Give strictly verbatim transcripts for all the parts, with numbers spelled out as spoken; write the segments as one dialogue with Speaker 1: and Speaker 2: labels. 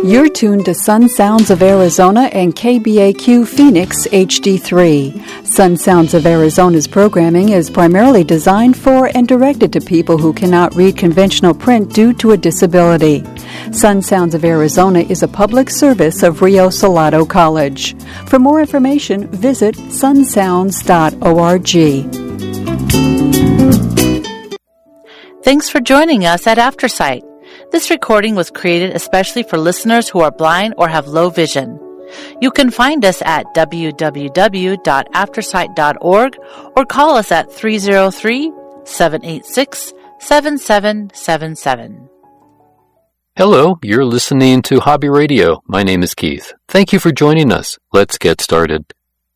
Speaker 1: You're tuned to Sun Sounds of Arizona and K B A Q Phoenix H D three. Sun Sounds of Arizona's programming is primarily designed for and directed to people who cannot read conventional print due to a disability. Sun Sounds of Arizona is a public service of Rio Salado College. For more information, visit sun sounds dot org.
Speaker 2: Thanks for joining us at AfterSight. This recording was created especially for listeners who are blind or have low vision. You can find us at w w w dot aftersight dot org or call us at three oh three, seven eight six, seven seven seven seven.
Speaker 3: Hello, you're listening to Hobby Radio. My name is Keith. Thank you for joining us. Let's get started.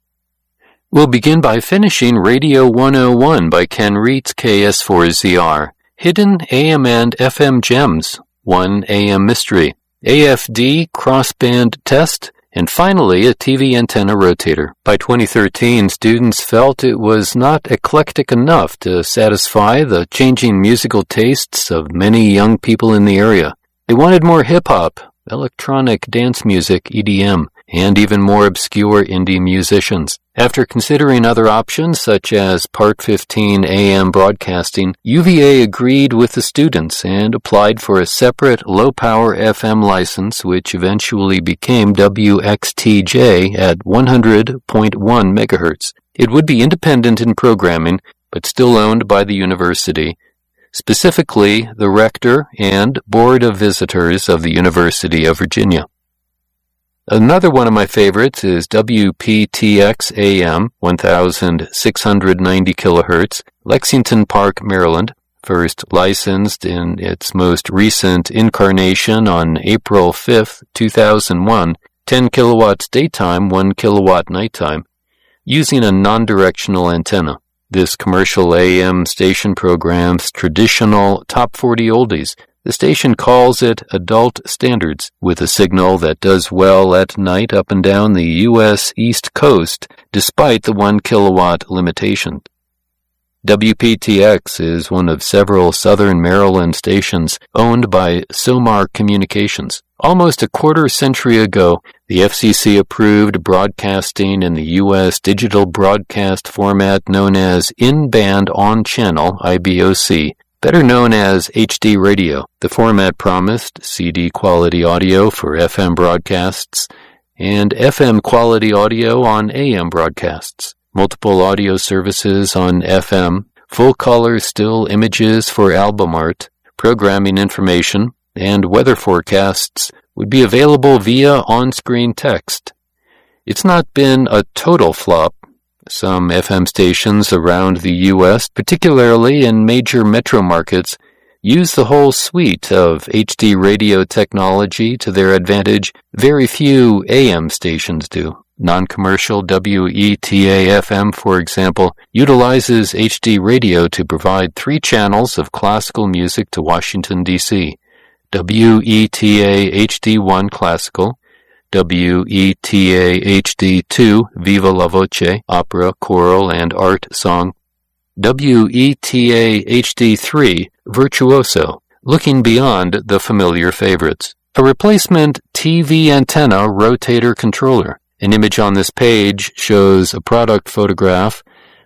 Speaker 3: We'll begin by finishing Radio one oh one by Ken Reitz K S four Z R. Hidden A M and F M Gems, one A M Mystery, A F D Crossband Test, and finally a T V Antenna Rotator. By twenty thirteen, students felt it was not eclectic enough to satisfy the changing musical tastes of many young people in the area. They wanted more hip-hop, electronic dance music, E D M, and even more obscure indie musicians. After considering other options, such as Part fifteen A M broadcasting, U V A agreed with the students and applied for a separate low-power F M license, which eventually became W X T J at one hundred point one megahertz. It would be independent in programming, but still owned by the university, specifically the rector and board of visitors of the University of Virginia. Another one of my favorites is W P T X A M, one thousand six hundred ninety kilohertz, Lexington Park, Maryland, first licensed in its most recent incarnation on April fifth, two thousand one, ten kilowatts daytime, one kilowatt nighttime, using a non-directional antenna. This commercial A M station programs traditional top forty oldies. The station calls it Adult Standards, with a signal that does well at night up and down the U S East Coast, despite the one kilowatt limitation. W P T X is one of several southern Maryland stations owned by Somar Communications. Almost a quarter century ago, the F C C approved broadcasting in the U S digital broadcast format known as In-Band On-Channel, I B O C, better known as H D radio. The format promised C D quality audio for F M broadcasts and F M quality audio on A M broadcasts, multiple audio services on F M, full-color still images for album art, programming information, and weather forecasts would be available via on-screen text. It's not been a total flop. Some F M stations around the U S, particularly in major metro markets, use the whole suite of H D radio technology to their advantage. Very few A M stations do. Non-commercial W E T A F M, for example, utilizes H D radio to provide three channels of classical music to Washington, D C W E T A H D one Classical, W E T A H D two, Viva la Voce, Opera, Choral, and Art Song, W E T A H D three, Virtuoso, looking beyond the familiar favorites. A replacement T V Antenna Rotator Controller. An image on this page shows a product photograph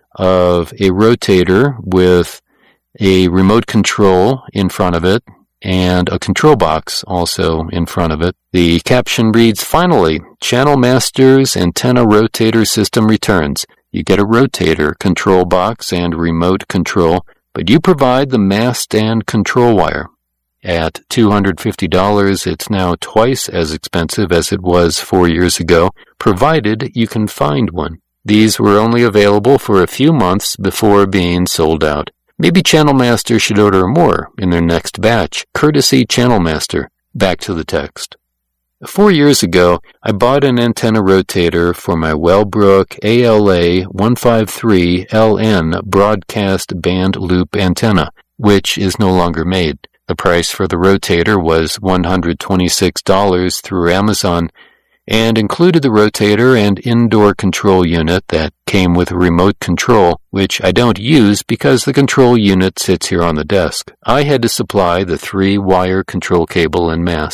Speaker 3: of a rotator with a remote control in front of it, and a control box also in front of it. The caption reads, "Finally, Channel Master's Antenna Rotator System returns. You get a rotator, control box, and remote control, but you provide the mast and control wire." At two hundred fifty dollars, it's now twice as expensive as it was four years ago, provided you can find one. These were only available for a few months before being sold out. Maybe Channel Master should order more in their next batch. Courtesy Channel Master. Back to the text. Four years ago, I bought an antenna rotator for my Wellbrook A L A one fifty-three L N broadcast band loop antenna, which is no longer made. The price for the rotator was one hundred twenty-six dollars through Amazon, and included the rotator and indoor control unit that came with a remote control, which I don't use because the control unit sits here on the desk. I had to supply the three-wire control cable and mast.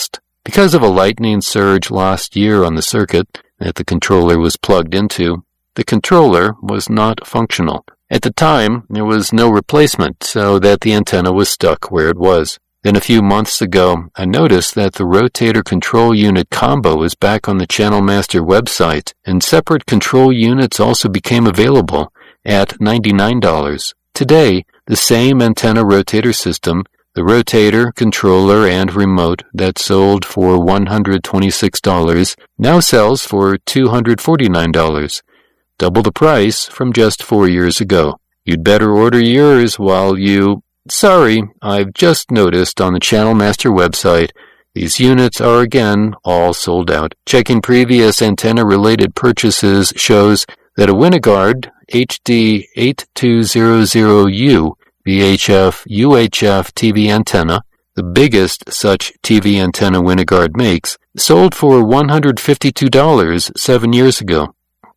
Speaker 3: Because of a lightning surge last year on the circuit that the controller was plugged into, the controller was not functional. At the time, there was no replacement, so that the antenna was stuck where it was. Then a few months ago, I noticed that the rotator control unit combo is back on the Channel Master website, and separate control units also became available at ninety-nine dollars. Today, the same antenna rotator system, the rotator, controller, and remote that sold for one hundred twenty-six dollars now sells for two hundred forty-nine dollars, double the price from just four years ago. You'd better order yours while you... Sorry, I've just noticed on the Channel Master website, these units are again all sold out. Checking previous antenna-related purchases shows that a WinneGuard H D eighty-two hundred U V H F U H F T V antenna, the biggest such T V antenna WinneGuard makes, sold for one hundred fifty-two dollars seven years ago.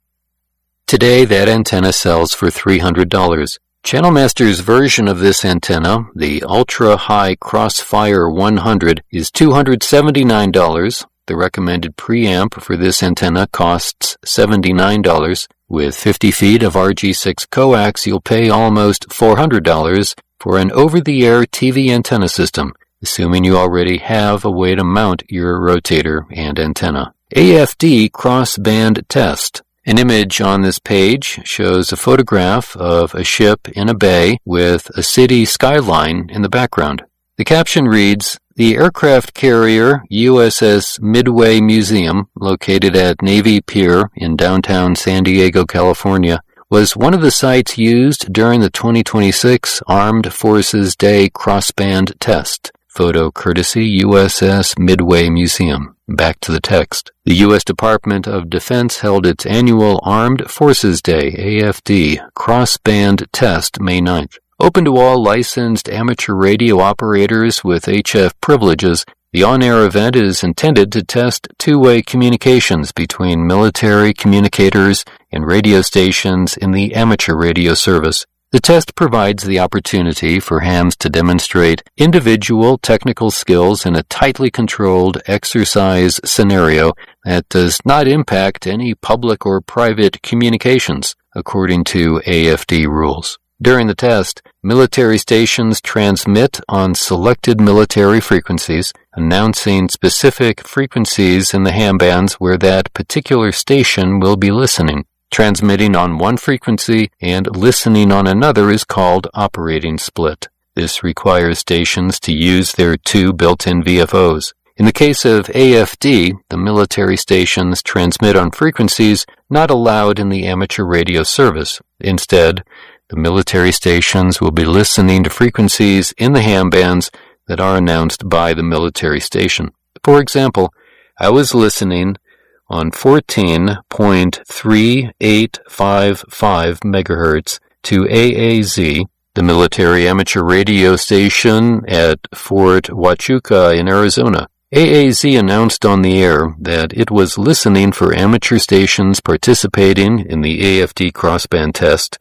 Speaker 3: Today, that antenna sells for three hundred dollars. Channel Master's version of this antenna, the Ultra High Crossfire one hundred, is two hundred seventy-nine dollars. The recommended preamp for this antenna costs seventy-nine dollars. With fifty feet of R G six coax, you'll pay almost four hundred dollars for an over-the-air T V antenna system, assuming you already have a way to mount your rotator and antenna. A F D Crossband Test. An image on this page shows a photograph of a ship in a bay with a city skyline in the background. The caption reads, "The aircraft carrier U S S Midway Museum, located at Navy Pier in downtown San Diego, California, was one of the sites used during the twenty twenty-six Armed Forces Day Crossband Test. Photo courtesy U S S Midway Museum." Back to the text. The U S Department of Defense held its annual Armed Forces Day, A F D, Crossband Test May ninth. Open to all licensed amateur radio operators with H F privileges, the on-air event is intended to test two-way communications between military communicators and radio stations in the amateur radio service. The test provides the opportunity for hams to demonstrate individual technical skills in a tightly controlled exercise scenario that does not impact any public or private communications, according to A F D rules. During the test, military stations transmit on selected military frequencies, announcing specific frequencies in the ham bands where that particular station will be listening. Transmitting on one frequency and listening on another is called operating split. This requires stations to use their two built-in V F Os. In the case of A F D, the military stations transmit on frequencies not allowed in the amateur radio service. Instead, the military stations will be listening to frequencies in the ham bands that are announced by the military station. For example, I was listening on fourteen point three eight five five megahertz to A A Z, the military amateur radio station at Fort Huachuca in Arizona. A A Z announced on the air that it was listening for amateur stations participating in the A F D crossband test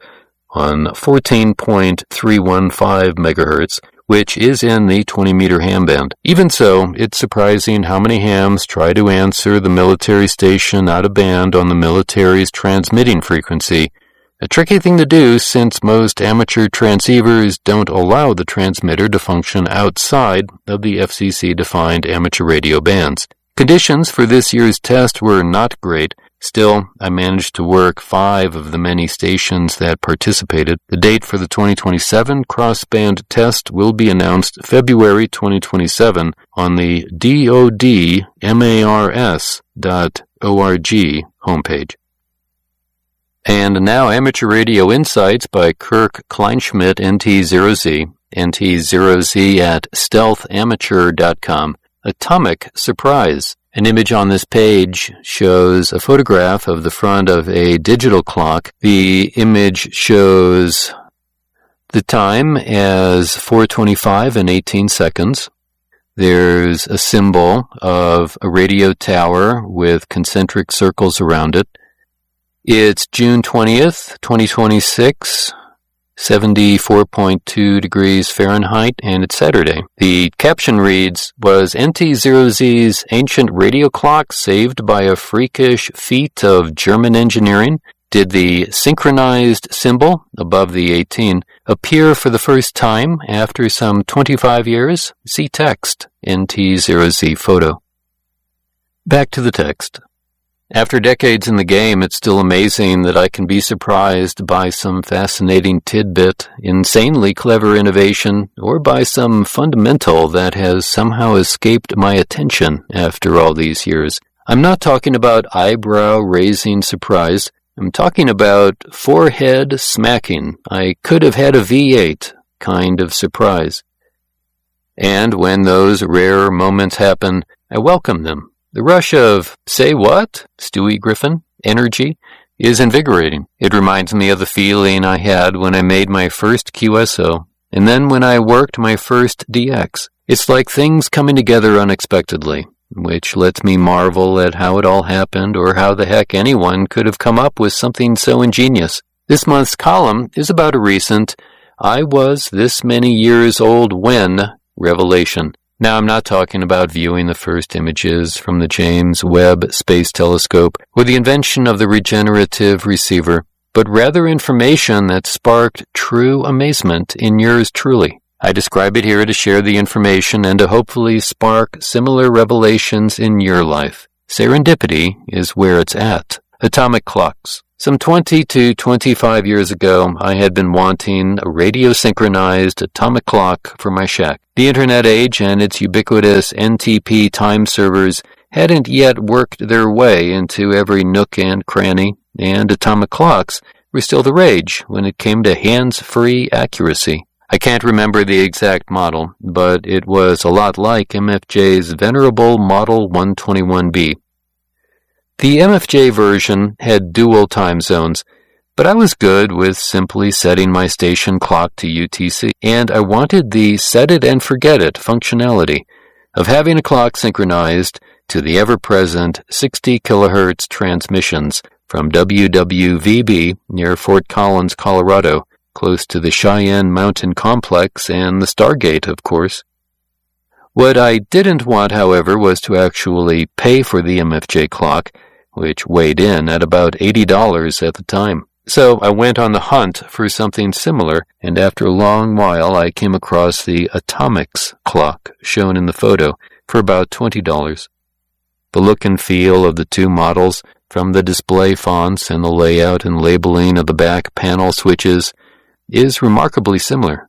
Speaker 3: on fourteen point three one five megahertz, which is in the twenty meter ham band. Even so, it's surprising how many hams try to answer the military station out of band on the military's transmitting frequency. A tricky thing to do since most amateur transceivers don't allow the transmitter to function outside of the F C C-defined amateur radio bands. Conditions for this year's test were not great. Still, I managed to work five of the many stations that participated. The date for the twenty twenty-seven crossband test will be announced February twenty twenty-seven on the D O D mars dot org homepage. And now Amateur Radio Insights by Kirk Kleinschmidt, N T zero Z, N T zero Z at stealth amateur dot com. Atomic Surprise. An image on this page shows a photograph of the front of a digital clock. The image shows the time as four twenty-five and eighteen seconds. There's a symbol of a radio tower with concentric circles around it. It's June twentieth, twenty twenty-six, seventy-four point two degrees Fahrenheit, and it's Saturday. The caption reads, "Was N T zero Z's ancient radio clock saved by a freakish feat of German engineering? Did the synchronized symbol above the eighteen appear for the first time after some twenty-five years? See text, N T zero Z photo." Back to the text. After decades in the game, it's still amazing that I can be surprised by some fascinating tidbit, insanely clever innovation, or by some fundamental that has somehow escaped my attention after all these years. I'm not talking about eyebrow-raising surprise. I'm talking about forehead smacking, I could have had a V eight kind of surprise. And when those rare moments happen, I welcome them. The rush of, say what, Stewie Griffin, energy, is invigorating. It reminds me of the feeling I had when I made my first Q S O, and then when I worked my first D X. It's like things coming together unexpectedly, which lets me marvel at how it all happened or how the heck anyone could have come up with something so ingenious. This month's column is about a recent, I was this many years old when, revelation. Now, I'm not talking about viewing the first images from the James Webb Space Telescope or the invention of the regenerative receiver, but rather information that sparked true amazement in yours truly. I describe it here to share the information and to hopefully spark similar revelations in your life. Serendipity is where it's at. Atomic clocks. Some twenty to twenty-five years ago, I had been wanting a radio-synchronized atomic clock for my shack. The internet age and its ubiquitous N T P time servers hadn't yet worked their way into every nook and cranny, and atomic clocks were still the rage when it came to hands-free accuracy. I can't remember the exact model, but it was a lot like M F J's venerable Model one twenty-one B. The M F J version had dual time zones, but I was good with simply setting my station clock to U T C, and I wanted the set-it-and-forget-it functionality of having a clock synchronized to the ever-present sixty kilohertz transmissions from W W V B near Fort Collins, Colorado, close to the Cheyenne Mountain Complex and the Stargate, of course. What I didn't want, however, was to actually pay for the M F J clock, which weighed in at about eighty dollars at the time. So I went on the hunt for something similar, and after a long while I came across the Atomics clock shown in the photo for about twenty dollars. The look and feel of the two models, from the display fonts and the layout and labeling of the back panel switches, is remarkably similar.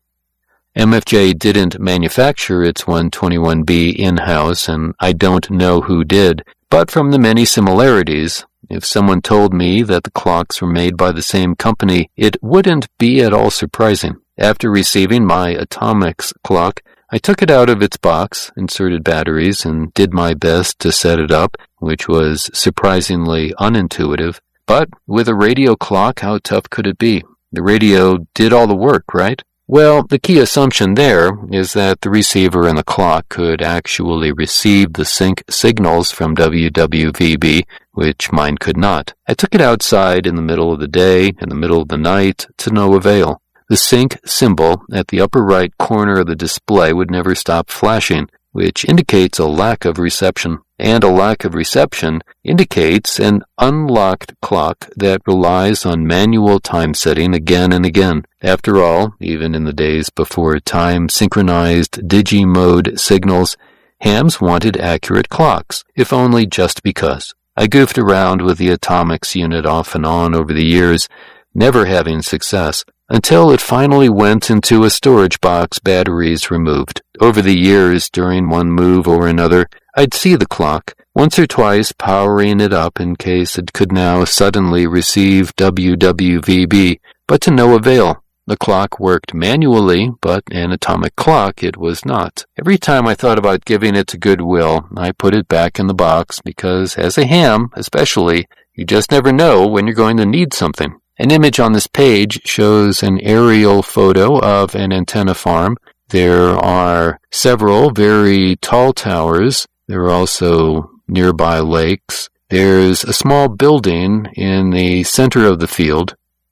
Speaker 3: M F J didn't manufacture its one twenty-one B in-house, and I don't know who did, but from the many similarities, if someone told me that the clocks were made by the same company, it wouldn't be at all surprising. After receiving my Atomics clock, I took it out of its box, inserted batteries, and did my best to set it up, which was surprisingly unintuitive. But with a radio clock, how tough could it be? The radio did all the work, right? Well, the key assumption there is that the receiver and the clock could actually receive the sync signals from W W V B, which mine could not. I took it outside in the middle of the day, in the middle of the night, to no avail. The sync symbol at the upper right corner of the display would never stop flashing, which indicates a lack of reception. And a lack of reception indicates an unlocked clock that relies on manual time setting again and again. After all, even in the days before time-synchronized digi-mode signals, hams wanted accurate clocks, if only just because. I goofed around with the Atomics unit off and on over the years, never having success, until it finally went into a storage box, batteries removed. Over the years, during one move or another, I'd see the clock, once or twice powering it up in case it could now suddenly receive W W V B, but to no avail. The clock worked manually, but an atomic clock it was not. Every time I thought about giving it to Goodwill, I put it back in the box because, as a ham especially, you just never know when you're going to need something. An image on this page shows an aerial photo of an antenna farm. There are several very tall towers. There are also nearby lakes. There's a small building in the center of the field.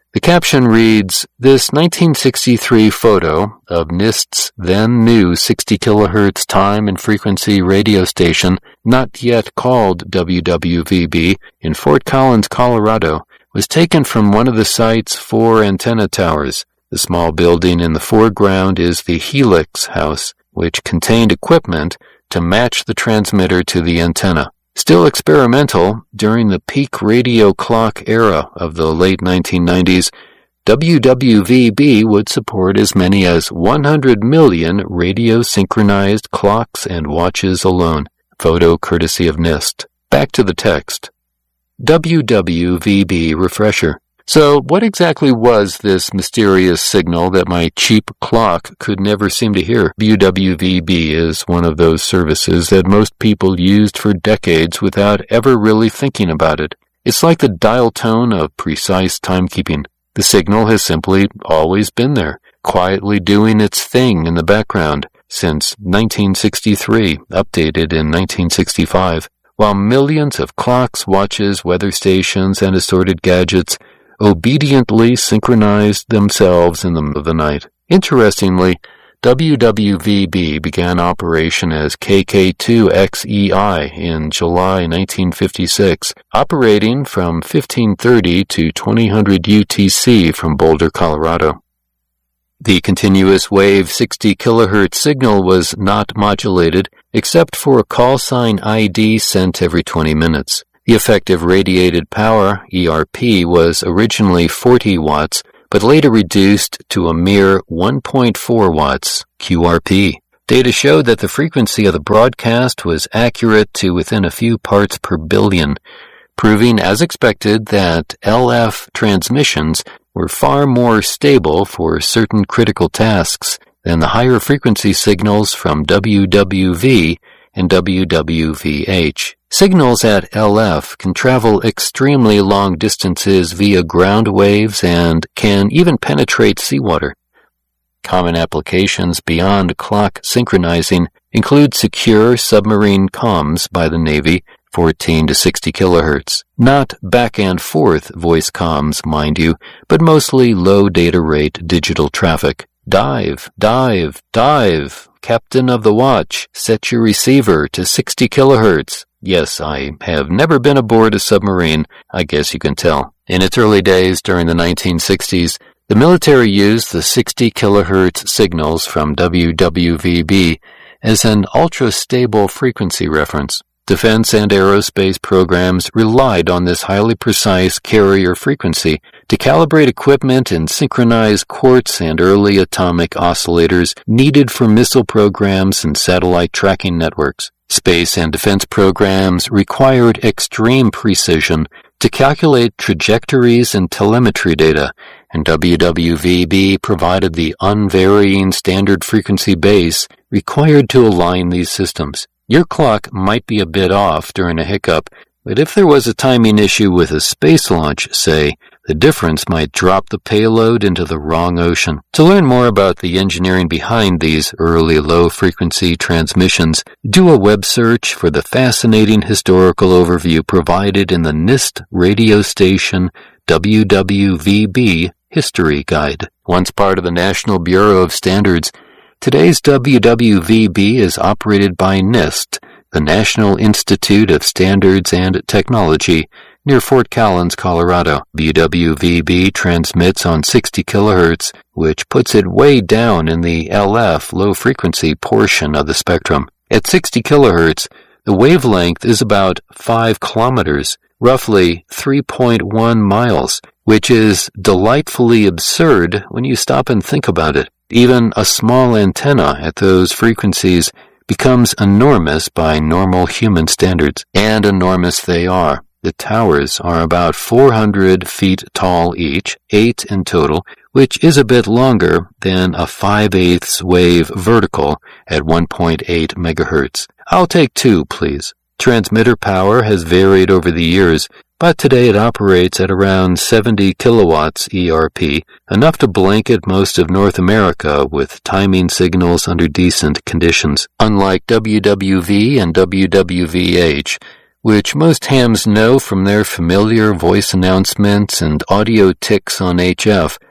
Speaker 3: The caption reads, "This nineteen sixty-three photo of NIST's then new sixty kilohertz time and frequency radio station, not yet called W W V B, in Fort Collins, Colorado, was taken from one of the site's four antenna towers. The small building in the foreground is the Helix House, which contained equipment to match the transmitter to the antenna. Still experimental, during the peak radio clock era of the late nineteen nineties, W W V B would support as many as one hundred million radio-synchronized clocks and watches alone." Photo courtesy of NIST. Back to the text. W W V B refresher. So, what exactly was this mysterious signal that my cheap clock could never seem to hear? W W V B is one of those services that most people used for decades without ever really thinking about it. It's like the dial tone of precise timekeeping. The signal has simply always been there, quietly doing its thing in the background since nineteen sixty-three, updated in nineteen sixty-five, while millions of clocks, watches, weather stations, and assorted gadgets obediently synchronized themselves in the middle of the night. Interestingly, W W V B began operation as K K two X E I in July nineteen fifty-six, operating from fifteen thirty to twenty hundred U T C from Boulder, Colorado. The continuous wave sixty kilohertz signal was not modulated except for a call sign I D sent every twenty minutes. The effective radiated power, E R P, was originally forty watts, but later reduced to a mere one point four watts, Q R P. Data showed that the frequency of the broadcast was accurate to within a few parts per billion, proving as expected that L F transmissions were far more stable for certain critical tasks than the higher frequency signals from W W V and W W V H. Signals at L F can travel extremely long distances via ground waves and can even penetrate seawater. Common applications beyond clock synchronizing include secure submarine comms by the Navy, fourteen to sixty kilohertz. Not back and forth voice comms, mind you, but mostly low data rate digital traffic. Dive, dive, dive. Captain of the watch, set your receiver to sixty kilohertz. Yes, I have never been aboard a submarine, I guess you can tell. In its early days during the nineteen sixties, the military used the sixty kilohertz signals from W W V B as an ultra-stable frequency reference. Defense and aerospace programs relied on this highly precise carrier frequency to calibrate equipment and synchronize quartz and early atomic oscillators needed for missile programs and satellite tracking networks. Space and defense programs required extreme precision to calculate trajectories and telemetry data, and W W V B provided the unvarying standard frequency base required to align these systems. Your clock might be a bit off during a hiccup, but if there was a timing issue with a space launch, say, the difference might drop the payload into the wrong ocean. To learn more about the engineering behind these early low-frequency transmissions, do a web search for the fascinating historical overview provided in the NIST radio station W W V B History Guide. Once part of the National Bureau of Standards, today's W W V B is operated by NIST, the National Institute of Standards and Technology, near Fort Collins, Colorado. W W V B transmits on sixty kilohertz, which puts it way down in the L F low-frequency portion of the spectrum. At sixty kilohertz, the wavelength is about five kilometers, roughly three point one miles, which is delightfully absurd when you stop and think about it. Even a small antenna at those frequencies becomes enormous by normal human standards, and enormous they are. The towers are about four hundred feet tall each, eight in total, which is a bit longer than a five-eighths wave vertical at one point eight megahertz. I'll take two, please. Transmitter power has varied over the years, but today it operates at around seventy kilowatts E R P, enough to blanket most of North America with timing signals under decent conditions. Unlike W W V and W W V H, which most hams know from their familiar voice announcements and audio ticks on H F,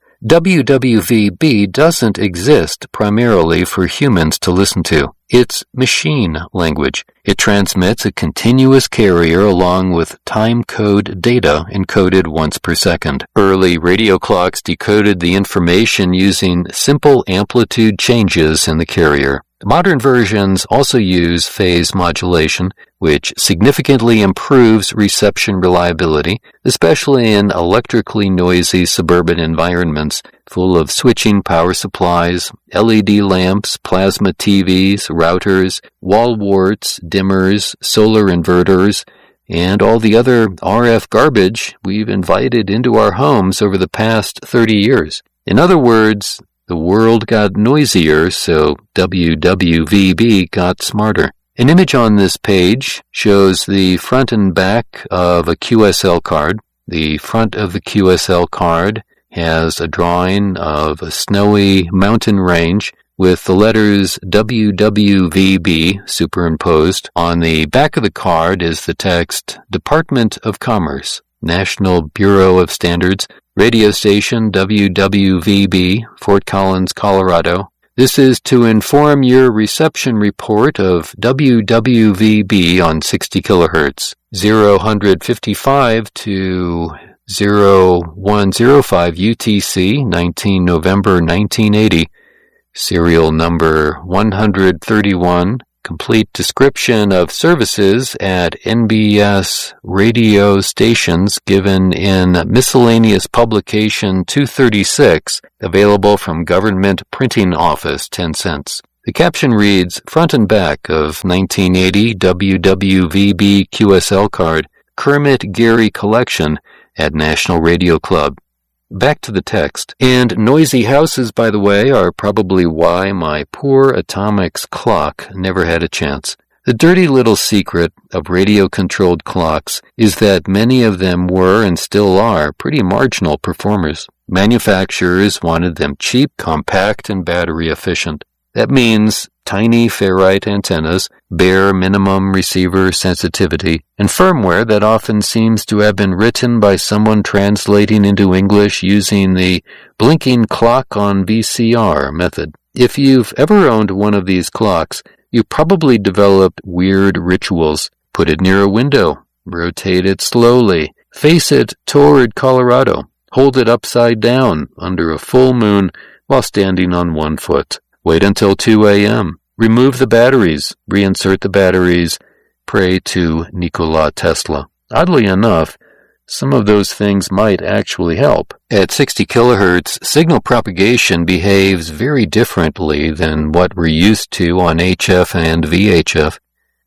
Speaker 3: W W V B doesn't exist primarily for humans to listen to. It's machine language. It transmits a continuous carrier along with time code data encoded once per second. Early radio clocks decoded the information using simple amplitude changes in the carrier. Modern versions also use phase modulation, which significantly improves reception reliability, especially in electrically noisy suburban environments full of switching power supplies, L E D lamps, plasma T Vs, routers, wall warts, dimmers, solar inverters, and all the other R F garbage we've invited into our homes over the past thirty years. In other words, the world got noisier, so W W V B got smarter. An image on this page shows the front and back of a Q S L card. The front of the Q S L card has a drawing of a snowy mountain range with the letters W W V B superimposed. On the back of the card is the text, Department of Commerce, National Bureau of Standards, radio station W W V B, Fort Collins, Colorado. This is to inform your reception report of W W V B on sixty kilohertz, zero one five to zero one zero five U T C, nineteen November nineteen eighty, serial number one thirty-one. Complete description of services at N B S radio stations given in Miscellaneous Publication two thirty-six, available from Government Printing Office, ten cents. The caption reads, Front and back of nineteen eighty W W V B Q S L card, Kermit Gary collection at National Radio Club. Back to the text. And noisy houses, by the way, are probably why my poor Atomics clock never had a chance. The dirty little secret of radio-controlled clocks is that many of them were and still are pretty marginal performers. Manufacturers wanted them cheap, compact, and battery efficient. That means tiny ferrite antennas, bare minimum receiver sensitivity, and firmware that often seems to have been written by someone translating into English using the blinking clock on V C R method. If you've ever owned one of these clocks, you probably developed weird rituals. Put it near a window, rotate it slowly, face it toward Colorado, hold it upside down under a full moon while standing on one foot. Wait until two a.m. Remove the batteries, reinsert the batteries, pray to Nikola Tesla. Oddly enough, some of those things might actually help. At sixty kilohertz, signal propagation behaves very differently than what we're used to on H F and V H F.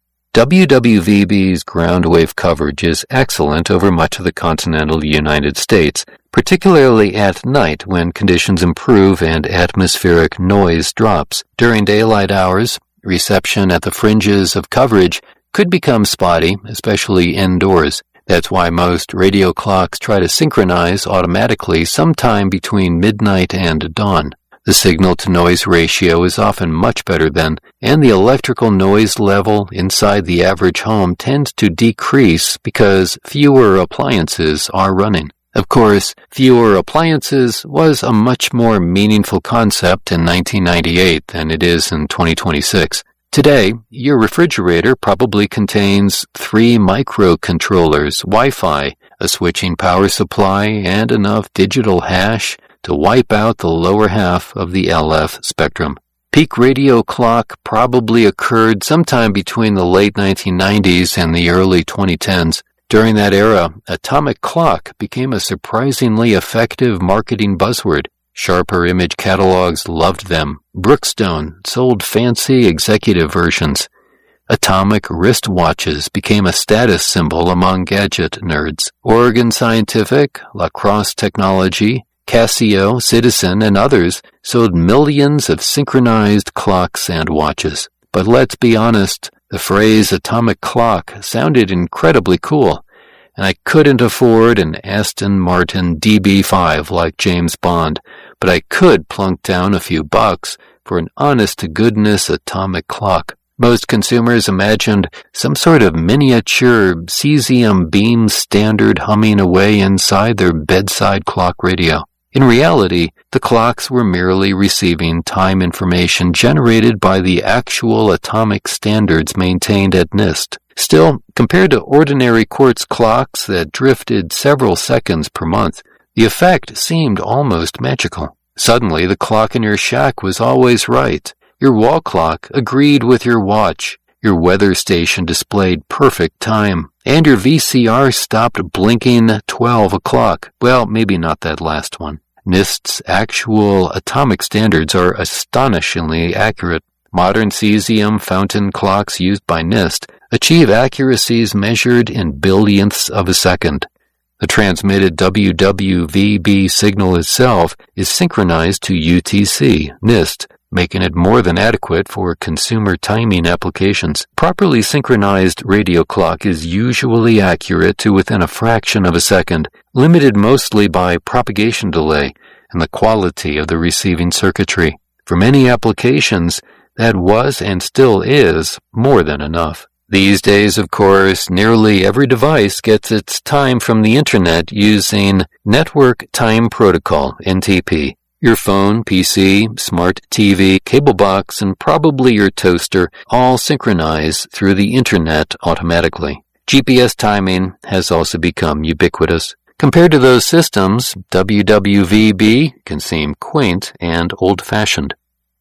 Speaker 3: W W V B's ground wave coverage is excellent over much of the continental United States, particularly at night when conditions improve and atmospheric noise drops. During daylight hours, reception at the fringes of coverage could become spotty, especially indoors. That's why most radio clocks try to synchronize automatically sometime between midnight and dawn. The signal-to-noise ratio is often much better then, and the electrical noise level inside the average home tends to decrease because fewer appliances are running. Of course, fewer appliances was a much more meaningful concept in nineteen ninety-eight than it is in twenty twenty-six. Today, your refrigerator probably contains three microcontrollers, Wi-Fi, a switching power supply, and enough digital hash to wipe out the lower half of the L F spectrum. Peak radio clock probably occurred sometime between the late nineteen nineties and the early twenty tens. During that era, atomic clock became a surprisingly effective marketing buzzword. Sharper image catalogs loved them. Brookstone sold fancy executive versions. Atomic wristwatches became a status symbol among gadget nerds. Oregon Scientific, La Crosse Technology, Casio, Citizen, and others sold millions of synchronized clocks and watches. But let's be honest, the phrase atomic clock sounded incredibly cool, and I couldn't afford an Aston Martin D B five like James Bond, but I could plunk down a few bucks for an honest-to-goodness atomic clock. Most consumers imagined some sort of miniature cesium beam standard humming away inside their bedside clock radio. In reality, the clocks were merely receiving time information generated by the actual atomic standards maintained at NIST. Still, compared to ordinary quartz clocks that drifted several seconds per month, the effect seemed almost magical. Suddenly, the clock in your shack was always right. Your wall clock agreed with your watch. Your weather station displayed perfect time. And your V C R stopped blinking twelve o'clock. Well, maybe not that last one. NIST's actual atomic standards are astonishingly accurate. Modern cesium fountain clocks used by NIST achieve accuracies measured in billionths of a second. The transmitted W W V B signal itself is synchronized to U T C, NIST, making it more than adequate for consumer timing applications. Properly synchronized radio clock is usually accurate to within a fraction of a second, limited mostly by propagation delay and the quality of the receiving circuitry. For many applications, that was and still is more than enough. These days, of course, nearly every device gets its time from the Internet using Network Time Protocol, N T P. Your phone, P C, smart T V, cable box, and probably your toaster all synchronize through the Internet automatically. G P S timing has also become ubiquitous. Compared to those systems, W W V B can seem quaint and old-fashioned.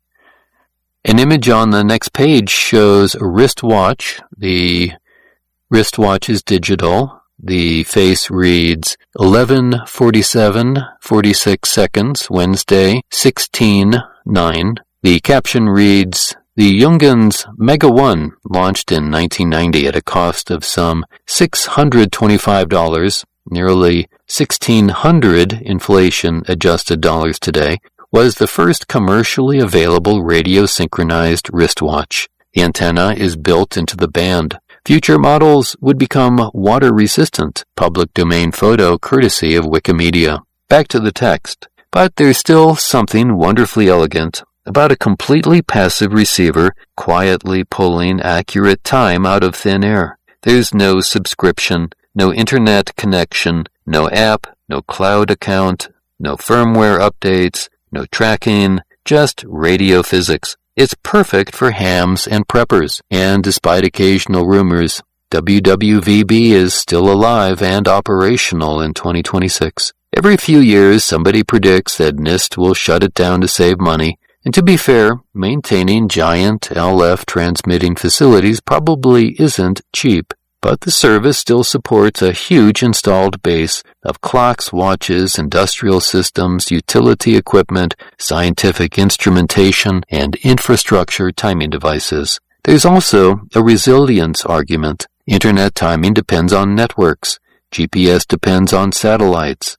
Speaker 3: An image on the next page shows a wristwatch. The wristwatch is digital. The face reads eleven forty-seven forty-six seconds, Wednesday, sixteen nine. The caption reads, "The Junghans Mega one launched in nineteen ninety at a cost of some six hundred twenty-five dollars, nearly sixteen hundred inflation-adjusted dollars today, was the first commercially available radio-synchronized wristwatch. The antenna is built into the band. Future models would become water-resistant." Public domain photo courtesy of Wikimedia. Back to the text. But there's still something wonderfully elegant about a completely passive receiver quietly pulling accurate time out of thin air. There's no subscription, no internet connection, no app, no cloud account, no firmware updates, no tracking, just radio physics. It's perfect for hams and preppers, and despite occasional rumors, W W V B is still alive and operational in twenty twenty-six. Every few years, somebody predicts that NIST will shut it down to save money, and to be fair, maintaining giant L F transmitting facilities probably isn't cheap. But the service still supports a huge installed base of clocks, watches, industrial systems, utility equipment, scientific instrumentation, and infrastructure timing devices. There's also a resilience argument. Internet timing depends on networks. G P S depends on satellites.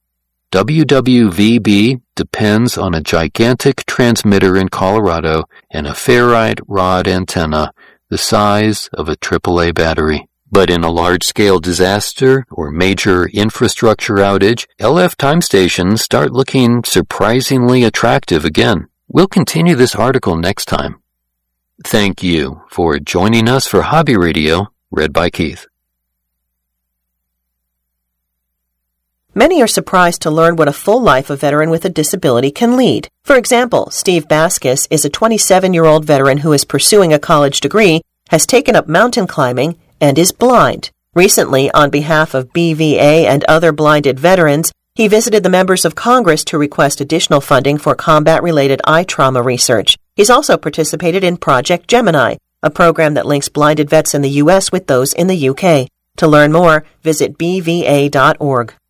Speaker 3: W W V B depends on a gigantic transmitter in Colorado and a ferrite rod antenna the size of a triple A battery. But in a large-scale disaster or major infrastructure outage, L F time stations start looking surprisingly attractive again. We'll continue this article next time. Thank you for joining us for Hobby Radio, read by Keith.
Speaker 4: Many are surprised to learn what a full life a veteran with a disability can lead. For example, Steve Baskus is a twenty-seven-year-old veteran who is pursuing a college degree, has taken up mountain climbing, and is blind. Recently, on behalf of B V A and other blinded veterans, he visited the members of Congress to request additional funding for combat-related eye trauma research. He's also participated in Project Gemini, a program that links blinded vets in the U S with those in the U K. To learn more, visit B V A dot org.